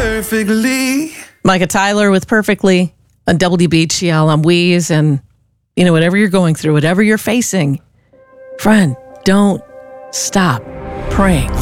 perfectly. Micah Tyler with Perfectly on WBGL. I'm Wheeze, and whatever you're going through, whatever you're facing, friend, don't stop praying.